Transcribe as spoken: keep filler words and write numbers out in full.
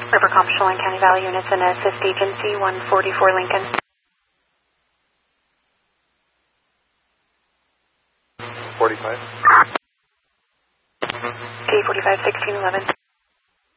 Rivercom, Chelan County Valley units and assist agency one forty-four Lincoln. forty-five. K forty-five, sixteen eleven.